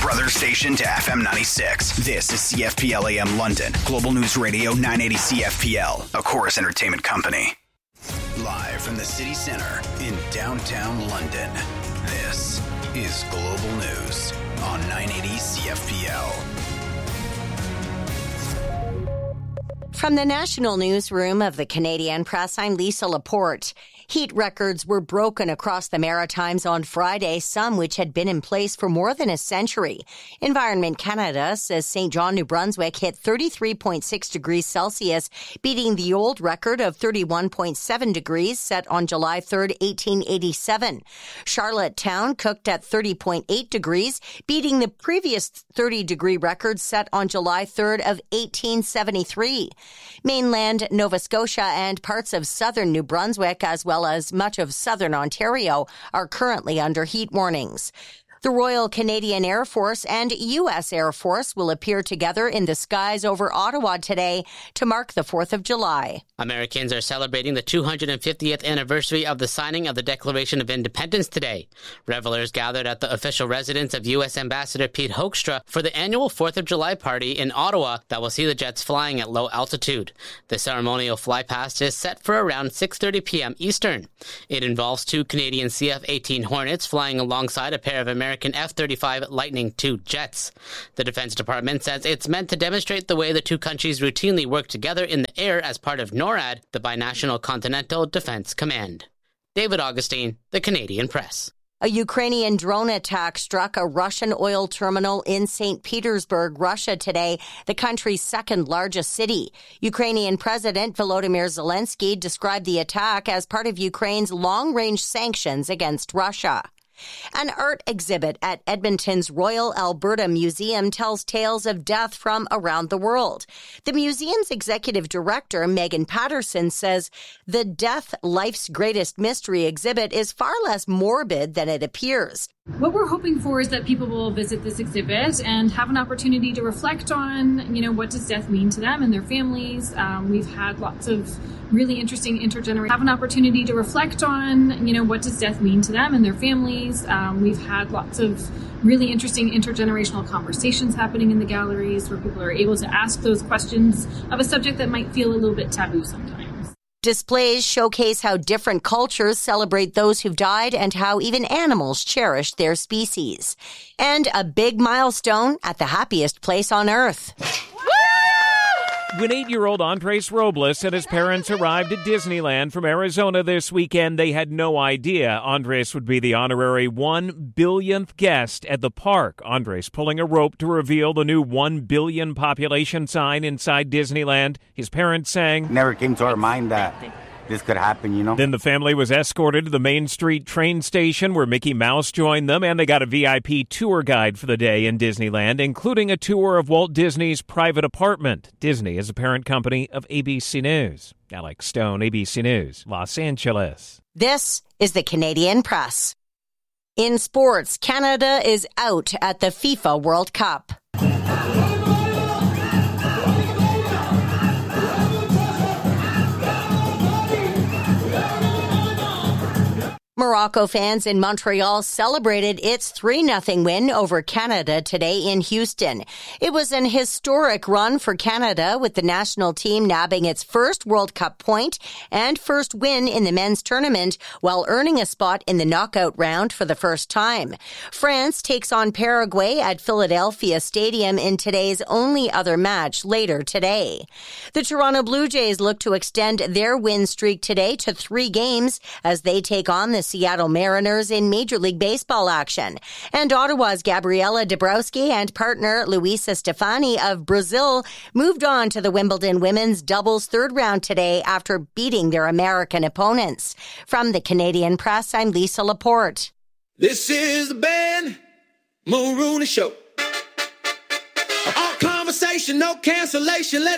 brother station to FM 96. This is CFPL AM London, Global News Radio 980 CFPL, a Chorus Entertainment company. Live from the city center in downtown London, this is Global News on 980 CFPL. From the national newsroom of the Canadian Press, I'm Lisa Laporte. Heat records were broken across the Maritimes on Friday, some which had been in place for more than a century. Environment Canada says St. John, New Brunswick hit 33.6 degrees Celsius, beating the old record of 31.7 degrees set on July 3rd, 1887. Charlottetown cooked at 30.8 degrees, beating the previous 30-degree record set on July 3rd of 1873. Mainland Nova Scotia and parts of southern New Brunswick, as well as much of southern Ontario, are currently under heat warnings. The Royal Canadian Air Force and U.S. Air Force will appear together in the skies over Ottawa today to mark the 4th of July. Americans are celebrating the 250th anniversary of the signing of the Declaration of Independence today. Revelers gathered at the official residence of U.S. Ambassador Pete Hoekstra for the annual 4th of July party in Ottawa that will see the jets flying at low altitude. The ceremonial flypast is set for around 6:30 p.m. Eastern. It involves two Canadian CF-18 Hornets flying alongside a pair of American F-35 Lightning II jets. The Defense Department says it's meant to demonstrate the way the two countries routinely work together in the air as part of NORAD, the Binational Continental Defense Command. David Augustine, The Canadian Press. A Ukrainian drone attack struck a Russian oil terminal in St. Petersburg, Russia today, the country's second largest city. Ukrainian President Volodymyr Zelensky described the attack as part of Ukraine's long-range sanctions against Russia. An art exhibit at Edmonton's Royal Alberta Museum tells tales of death from around the world. The museum's executive director, Megan Patterson, says the Death, Life's Greatest Mystery exhibit is far less morbid than it appears. What we're hoping for is that people will visit this exhibit and have an opportunity to reflect on, what does death mean to them and their families. We've had lots of really interesting what does death mean to them and their families. We've had lots of really interesting intergenerational conversations happening in the galleries where people are able to ask those questions of a subject that might feel a little bit taboo sometimes. Displays showcase how different cultures celebrate those who've died and how even animals cherish their species. And a big milestone at the happiest place on Earth. When 8-year-old Andres Robles and his parents arrived at Disneyland from Arizona this weekend, they had no idea Andres would be the honorary 1 billionth guest at the park. Andres pulling a rope to reveal the new 1 billion population sign inside Disneyland. His parents saying, "Never came to our mind that this could happen, Then the family was escorted to the Main Street train station where Mickey Mouse joined them, and they got a VIP tour guide for the day in Disneyland, including a tour of Walt Disney's private apartment. Disney is a parent company of ABC News. Alex Stone, ABC News, Los Angeles. This is the Canadian Press. In sports, Canada is out at the FIFA World Cup. Morocco fans in Montreal celebrated its 3-0 win over Canada today in Houston. It was an historic run for Canada, with the national team nabbing its first World Cup point and first win in the men's tournament while earning a spot in the knockout round for the first time. France takes on Paraguay at Philadelphia Stadium in today's only other match later today. The Toronto Blue Jays look to extend their win streak today to 3 games as they take on the Seattle Mariners in Major League Baseball action. And Ottawa's Gabriela Dabrowski and partner Luisa Stefani of Brazil moved on to the Wimbledon women's doubles third round today after beating their American opponents. From the Canadian Press, I'm Lisa Laporte. This is the Ben Mulrooney Show. All conversation, no cancellation.